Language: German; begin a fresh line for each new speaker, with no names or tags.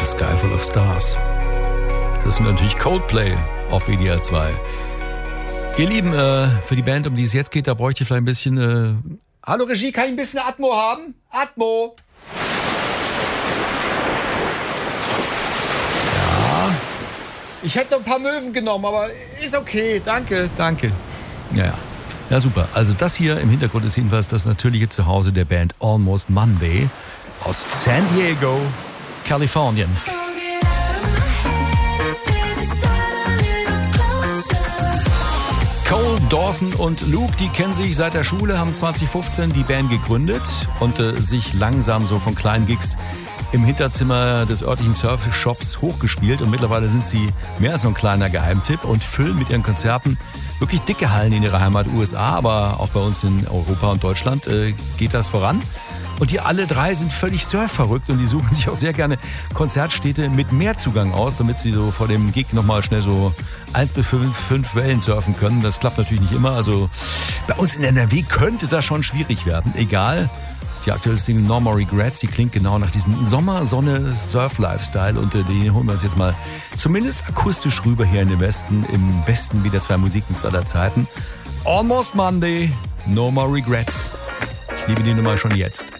Sky Full of Stars. Das sind natürlich Coldplay auf WDR 2. Ihr Lieben, für die Band, um die es jetzt geht, da bräuchte ich vielleicht ein bisschen... Hallo Regie, kann ich ein bisschen Atmo haben? Atmo! Ja. Ich hätte noch ein paar Möwen genommen, aber ist okay. Danke. Ja, super. Also das hier im Hintergrund ist jedenfalls das natürliche Zuhause der Band Almost Monday aus San Diego, Kalifornien. Cole, Dawson und Luke, die kennen sich seit der Schule, haben 2015 die Band gegründet und sich langsam so von kleinen Gigs im Hinterzimmer des örtlichen Surfshops hochgespielt. Und mittlerweile sind sie mehr als so ein kleiner Geheimtipp und füllen mit ihren Konzerten wirklich dicke Hallen in ihrer Heimat USA, aber auch bei uns in Europa und Deutschland geht das voran. Und die alle drei sind völlig surfverrückt und die suchen sich auch sehr gerne Konzertstädte mit mehr Zugang aus, damit sie so vor dem Gig nochmal schnell so 1 bis 5 Wellen surfen können. Das klappt natürlich nicht immer. Also bei uns in NRW könnte das schon schwierig werden. Egal. Die aktuelle Single No More Regrets, die klingt genau nach diesem Sommer-Sonne-Surf-Lifestyle und den holen wir uns jetzt mal zumindest akustisch rüber hier in den Westen, im besten wieder 2 Musikmix aller Zeiten. Almost Monday, No More Regrets. Ich liebe die Nummer schon jetzt.